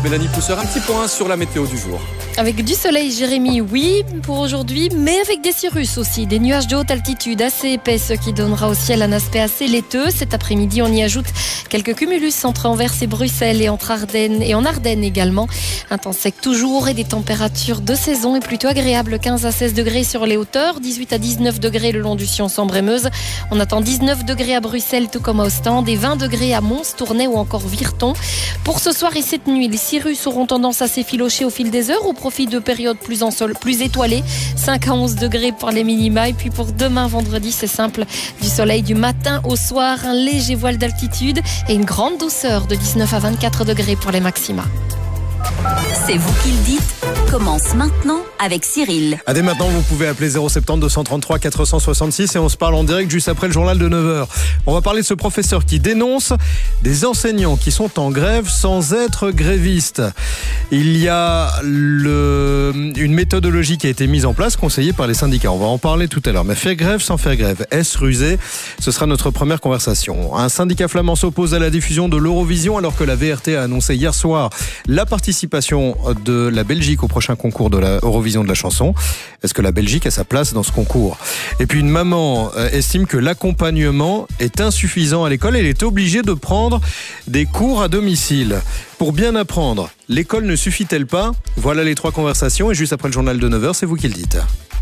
Mélanie Pousseur, un petit point sur la météo du jour. Avec du soleil, Jérémy, oui, pour aujourd'hui, mais avec des cirrus aussi, des nuages de haute altitude assez épais, ce qui donnera au ciel un aspect assez laiteux. Cet après-midi, on y ajoute quelques cumulus entre Anvers et Bruxelles et entre Ardennes et en Ardennes également. Un temps sec toujours et des températures de saison et plutôt agréables, 15 à 16 degrés sur les hauteurs, 18 à 19 degrés le long du Sion Sambre-et-Meuse. On attend 19 degrés à Bruxelles, tout comme à Ostende, et 20 degrés à Mons, Tournai ou encore Virton. Pour ce soir et cette nuit, les cirrus auront tendance à s'effilocher au fil des heures au profit de périodes plus étoilées, 5 à 11 degrés pour les minima. Et puis pour demain vendredi, c'est simple, du soleil du matin au soir, un léger voile d'altitude et une grande douceur de 19 à 24 degrés pour les maxima. C'est vous qui le dites, commence maintenant avec Cyril. Dès maintenant, vous pouvez appeler 070 233 466 et on se parle en direct juste après le journal de 9h. On va parler de ce professeur qui dénonce des enseignants qui sont en grève sans être grévistes. Il y a une méthodologie qui a été mise en place, conseillée par les syndicats. On va en parler tout à l'heure. Mais faire grève sans faire grève, est-ce rusé ? Ce sera notre première conversation. Un syndicat flamand s'oppose à la diffusion de l'Eurovision alors que la VRT a annoncé hier soir la participation de la Belgique au prochain concours de la Eurovision de la chanson. Est-ce que la Belgique a sa place dans ce concours ? Et puis une maman estime que l'accompagnement est insuffisant à l'école et elle est obligée de prendre des cours à domicile. Pour bien apprendre, l'école ne suffit-elle pas ? Voilà les 3 conversations et juste après le journal de 9h, c'est vous qui le dites.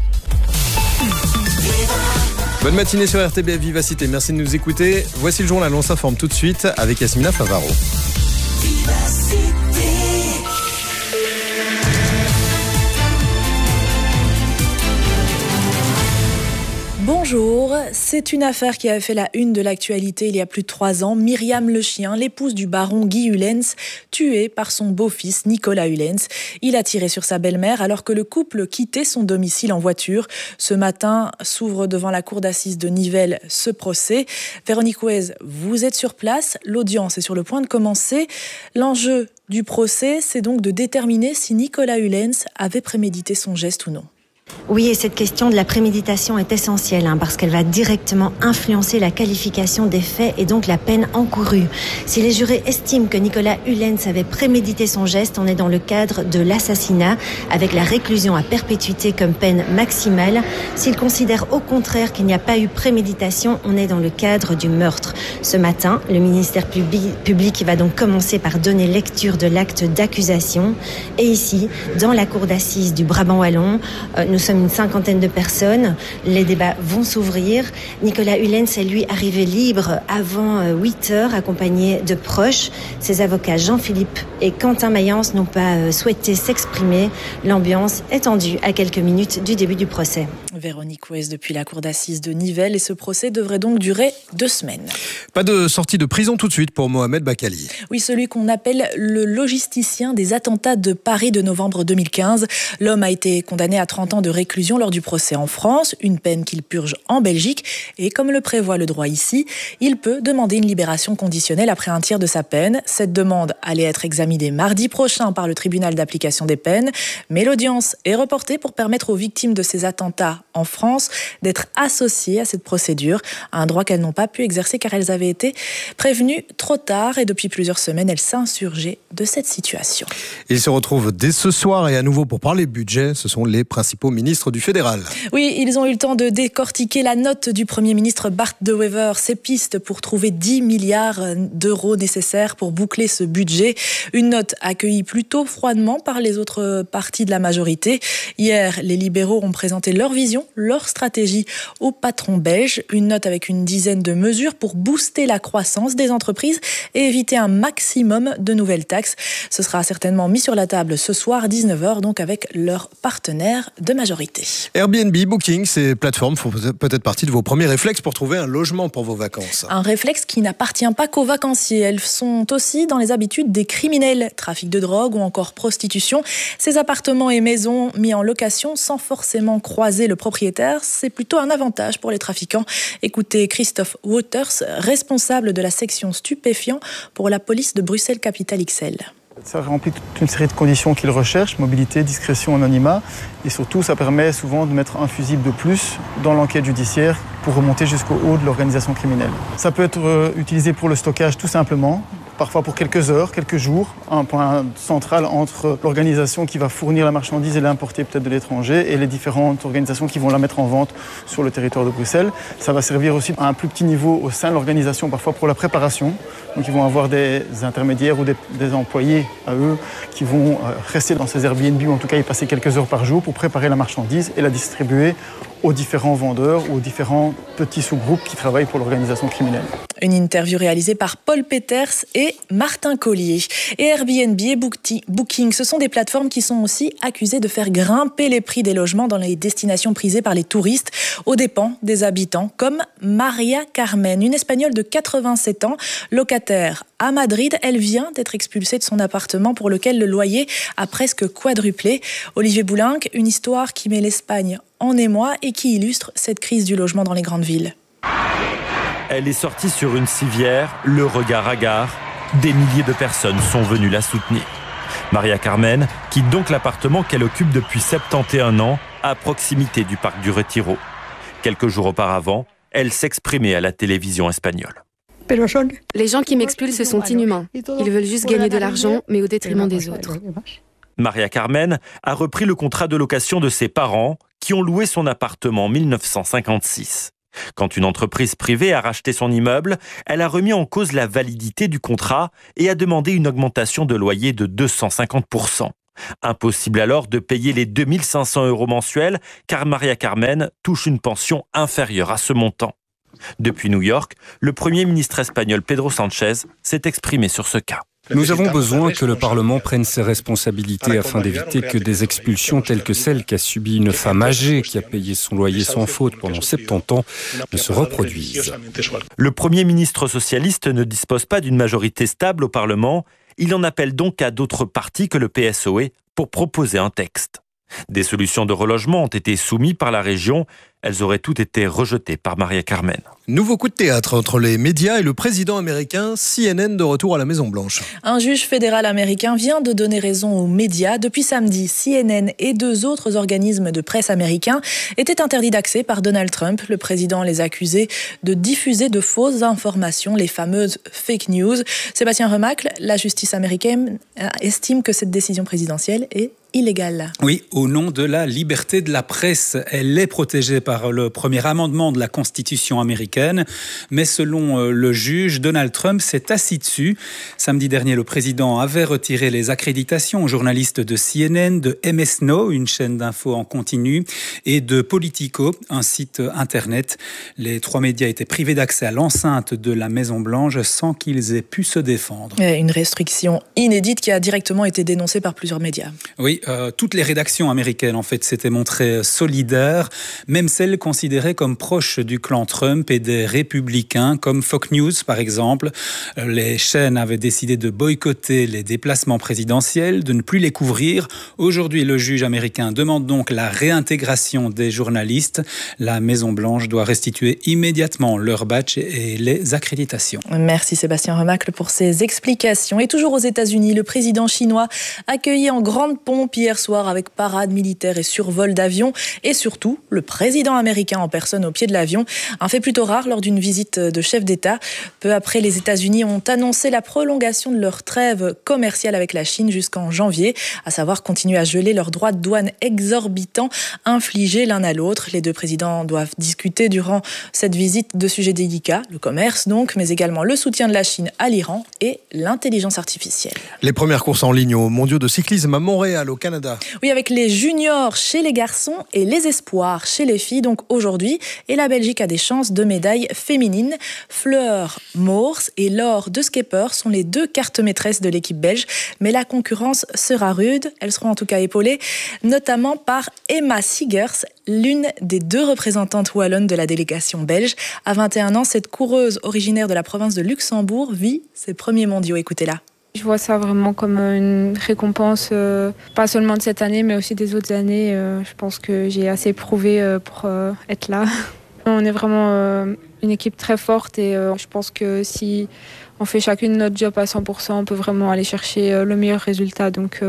Bonne matinée sur RTBF Vivacité, merci de nous écouter. Voici le journal, on s'informe tout de suite avec Yasmina Favaro. Bonjour, c'est une affaire qui avait fait la une de l'actualité il y a plus de 3 ans. Myriam Le Chien, l'épouse du baron Guy Ullens, tuée par son beau-fils Nicolas Ullens. Il a tiré sur sa belle-mère alors que le couple quittait son domicile en voiture. Ce matin s'ouvre devant la cour d'assises de Nivelles ce procès. Véronique Ouez, vous êtes sur place, l'audience est sur le point de commencer. L'enjeu du procès, c'est donc de déterminer si Nicolas Ullens avait prémédité son geste ou non. Oui, et cette question de la préméditation est essentielle parce qu'elle va directement influencer la qualification des faits et donc la peine encourue. Si les jurés estiment que Nicolas Ullens avait prémédité son geste, on est dans le cadre de l'assassinat avec la réclusion à perpétuité comme peine maximale. S'ils considèrent au contraire qu'il n'y a pas eu préméditation, on est dans le cadre du meurtre. Ce matin, le ministère public va donc commencer par donner lecture de l'acte d'accusation. Et ici, dans la cour d'assises du Brabant wallon, nous sommes une 50aine de personnes. Les débats vont s'ouvrir. Nicolas Ullens est lui arrivé libre avant 8h, accompagné de proches. Ses avocats Jean-Philippe et Quentin Mayence n'ont pas souhaité s'exprimer. L'ambiance est tendue à quelques minutes du début du procès. Véronique Ouez depuis la cour d'assises de Nivelles et ce procès devrait donc durer 2 semaines. Pas de sortie de prison tout de suite pour Mohamed Bakali. Oui, celui qu'on appelle le logisticien des attentats de Paris de novembre 2015. L'homme a été condamné à 30 ans de réclusion lors du procès en France, une peine qu'il purge en Belgique. Et comme le prévoit le droit ici, il peut demander une libération conditionnelle après un tiers de sa peine. Cette demande allait être examinée mardi prochain par le tribunal d'application des peines. Mais l'audience est reportée pour permettre aux victimes de ces attentats en France d'être associées à cette procédure. Un droit qu'elles n'ont pas pu exercer car elles avaient été prévenues trop tard. Et depuis plusieurs semaines, elles s'insurgeaient de cette situation. Ils se retrouvent dès ce soir et à nouveau pour parler budget. Ce sont les principaux ministres du fédéral. Oui, ils ont eu le temps de décortiquer la note du Premier ministre Bart De Wever, ses pistes pour trouver 10 milliards d'euros nécessaires pour boucler ce budget. Une note accueillie plutôt froidement par les autres partis de la majorité. Hier, les libéraux ont présenté leur vision, leur stratégie au patron belge. Une note avec une dizaine de mesures pour booster la croissance des entreprises et éviter un maximum de nouvelles taxes. Ce sera certainement mis sur la table ce soir, 19h, donc avec leurs partenaires de majorité. Airbnb, Booking, ces plateformes font peut-être partie de vos premiers réflexes pour trouver un logement pour vos vacances. Un réflexe qui n'appartient pas qu'aux vacanciers. Elles sont aussi dans les habitudes des criminels. Trafic de drogue ou encore prostitution. Ces appartements et maisons mis en location sans forcément croiser le propriétaire, c'est plutôt un avantage pour les trafiquants. Écoutez Christophe Wouters, responsable de la section stupéfiants pour la police de Bruxelles Capitale XL. Ça remplit toute une série de conditions qu'ils recherchent, mobilité, discrétion, anonymat. Et surtout, ça permet souvent de mettre un fusible de plus dans l'enquête judiciaire pour remonter jusqu'au haut de l'organisation criminelle. Ça peut être utilisé pour le stockage tout simplement. parfois pour quelques heures, quelques jours, un point central entre l'organisation qui va fournir la marchandise et l'importer peut-être de l'étranger et les différentes organisations qui vont la mettre en vente sur le territoire de Bruxelles. Ça va servir aussi à un plus petit niveau au sein de l'organisation, parfois pour la préparation. Donc ils vont avoir des intermédiaires ou des employés à eux qui vont rester dans ces Airbnb ou en tout cas y passer quelques heures par jour pour préparer la marchandise et la distribuer aux différents vendeurs ou aux différents petits sous-groupes qui travaillent pour l'organisation criminelle. Une interview réalisée par Paul Peters et Martin Collier. Et Airbnb et Booking, ce sont des plateformes qui sont aussi accusées de faire grimper les prix des logements dans les destinations prisées par les touristes aux dépens des habitants, comme Maria Carmen, une Espagnole de 87 ans, locataire à Madrid. Elle vient d'être expulsée de son appartement pour lequel le loyer a presque quadruplé. Olivier Boulinck, une histoire qui met l'Espagne en émoi et qui illustre cette crise du logement dans les grandes villes. Elle est sortie sur une civière, le regard hagard. Des milliers de personnes sont venues la soutenir. Maria Carmen quitte donc l'appartement qu'elle occupe depuis 71 ans, à proximité du parc du Retiro. Quelques jours auparavant, elle s'exprimait à la télévision espagnole. Les gens qui m'expulsent sont inhumains. Ils veulent juste gagner de l'argent, mais au détriment des autres. Maria Carmen a repris le contrat de location de ses parents qui ont loué son appartement en 1956. Quand une entreprise privée a racheté son immeuble, elle a remis en cause la validité du contrat et a demandé une augmentation de loyer de 250%. Impossible alors de payer les 2500 € mensuels car Maria Carmen touche une pension inférieure à ce montant. Depuis New York, le Premier ministre espagnol Pedro Sánchez s'est exprimé sur ce cas. Nous avons besoin que le Parlement prenne ses responsabilités afin d'éviter que des expulsions telles que celle qu'a subie une femme âgée qui a payé son loyer sans faute pendant 70 ans ne se reproduisent. Le Premier ministre socialiste ne dispose pas d'une majorité stable au Parlement. Il en appelle donc à d'autres partis que le PSOE pour proposer un texte. Des solutions de relogement ont été soumises par la région. Elles auraient toutes été rejetées par Maria Carmen. Nouveau coup de théâtre entre les médias et le président américain, CNN de retour à la Maison-Blanche. Un juge fédéral américain vient de donner raison aux médias. Depuis samedi, CNN et 2 autres organismes de presse américains étaient interdits d'accès par Donald Trump. Le président les accusait de diffuser de fausses informations, les fameuses fake news. Sébastien Remacle, la justice américaine estime que cette décision présidentielle est illégale. Oui, au nom de la liberté de la presse, elle est protégée par le premier amendement de la Constitution américaine. Mais selon le juge, Donald Trump s'est assis dessus. Samedi dernier, le président avait retiré les accréditations aux journalistes de CNN, de MS Now, une chaîne d'infos en continu, et de Politico, un site internet. Les 3 médias étaient privés d'accès à l'enceinte de la Maison-Blanche sans qu'ils aient pu se défendre. Une restriction inédite qui a directement été dénoncée par plusieurs médias. Oui, toutes les rédactions américaines en fait s'étaient montrées solidaires, même celles considérées comme proches du clan Trump et des républicains, comme Fox News par exemple. Les chaînes avaient décidé de boycotter les déplacements présidentiels, de ne plus les couvrir. Aujourd'hui, le juge américain demande donc la réintégration des journalistes. La Maison-Blanche doit restituer immédiatement leur badge et les accréditations. Merci Sébastien Remacle pour ces explications. Et toujours aux États-Unis, le président chinois accueilli en grande pompe hier soir avec parade militaire et survol d'avion. Et surtout, le président américain en personne au pied de l'avion. Un fait plutôt rare lors d'une visite de chef d'État. Peu après, les États-Unis ont annoncé la prolongation de leur trêve commerciale avec la Chine jusqu'en janvier, à savoir continuer à geler leurs droits de douane exorbitants infligés l'un à l'autre. Les 2 présidents doivent discuter durant cette visite de sujets délicats, le commerce donc, mais également le soutien de la Chine à l'Iran et l'intelligence artificielle. Les premières courses en ligne aux mondiaux de cyclisme à Montréal, au Canada. Oui, avec les juniors chez les garçons et les espoirs chez les filles, donc aujourd'hui. Et la Belgique a des chances de médailles féminines. Fleur Moors et Laure de Skepper sont les 2 cartes maîtresses de l'équipe belge. Mais la concurrence sera rude. Elles seront en tout cas épaulées, notamment par Emma Siegers, l'une des 2 représentantes wallonnes de la délégation belge. À 21 ans, cette coureuse originaire de la province de Luxembourg vit ses premiers mondiaux. Écoutez-la. Je vois ça vraiment comme une récompense, pas seulement de cette année, mais aussi des autres années. Je pense que j'ai assez prouvé pour être là. On est vraiment une équipe très forte et je pense que si on fait chacune notre job à 100%, on peut vraiment aller chercher le meilleur résultat. Donc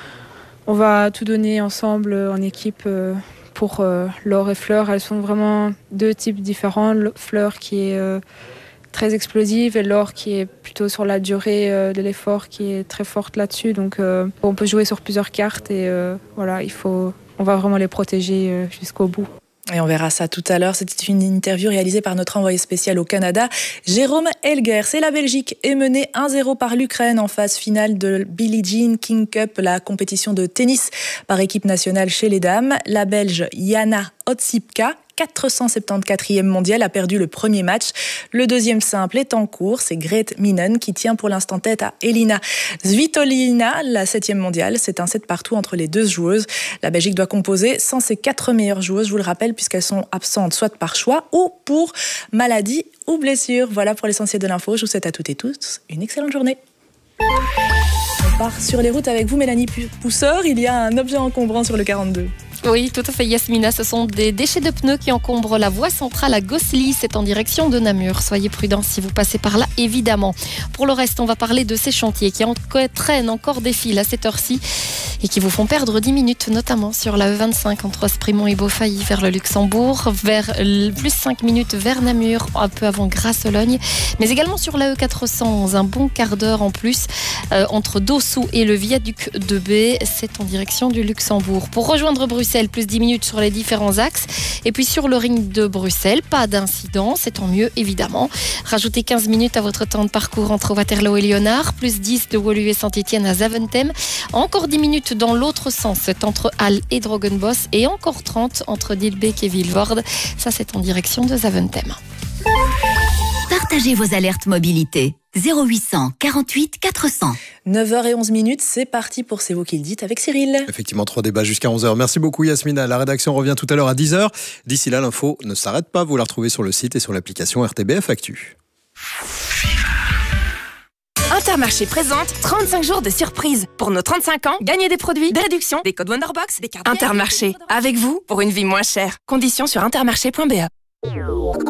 on va tout donner ensemble en équipe pour Laure et Fleur. Elles sont vraiment 2 types différents. Fleur qui est très explosive et Laure qui est plutôt sur la durée de l'effort, qui est très forte là-dessus. Donc on peut jouer sur plusieurs cartes et voilà, on va vraiment les protéger jusqu'au bout. Et on verra ça tout à l'heure. C'était une interview réalisée par notre envoyé spécial au Canada, Jérôme Elguer. C'est la Belgique est menée 1-0 par l'Ukraine en phase finale de Billie Jean King Cup, la compétition de tennis par équipe nationale chez les dames. La Belge Jana Otsipka, 474e mondiale, a perdu le premier match. Le deuxième simple est en cours. C'est Grete Minen qui tient pour l'instant tête à Elina Svitolina, la 7e mondiale. C'est un 7-partout entre les deux joueuses. La Belgique doit composer sans ses 4 meilleures joueuses, je vous le rappelle, puisqu'elles sont absentes soit par choix ou pour maladie ou blessure. Voilà pour l'essentiel de l'info. Je vous souhaite à toutes et tous une excellente journée. On part sur les routes avec vous, Mélanie Pousseur. Il y a un objet encombrant sur le 42. Oui, tout à fait, Yasmina. Ce sont des déchets de pneus qui encombrent la voie centrale à Gosselies. C'est en direction de Namur. Soyez prudents si vous passez par là, évidemment. Pour le reste, on va parler de ces chantiers qui entraînent encore des files à cette heure-ci et qui vous font perdre 10 minutes, notamment sur la E25 entre Esprimont et Beaufailly vers le Luxembourg, vers plus 5 minutes vers Namur, un peu avant Grasse-Logne, mais également sur la E411, un bon quart d'heure en plus entre Dossou et le viaduc de Baie. C'est en direction du Luxembourg. Pour rejoindre Bruxelles, plus 10 minutes sur les différents axes. Et puis sur le ring de Bruxelles, pas d'incident, c'est tant mieux évidemment. Rajoutez 15 minutes à votre temps de parcours entre Waterloo et Léonard, plus 10 de Woluwe Saint-Étienne à Zaventem. Encore 10 minutes dans l'autre sens, c'est entre Halle et Drogenbos, et encore 30 entre Dilbeek et Vilvoorde. Ça, c'est en direction de Zaventem. Partagez vos alertes mobilité. 0800 48 400. 9h11, c'est parti pour C'est vous qui le dites avec Cyril. Effectivement, 3 débats jusqu'à 11h. Merci beaucoup Yasmina. La rédaction revient tout à l'heure à 10h. D'ici là, l'info ne s'arrête pas. Vous la retrouvez sur le site et sur l'application RTBF Actu. Intermarché présente 35 jours de surprise. Pour nos 35 ans, gagnez des produits, des réductions, des codes Wonderbox, des cartes. Intermarché, avec vous pour une vie moins chère. Conditions sur intermarché.be.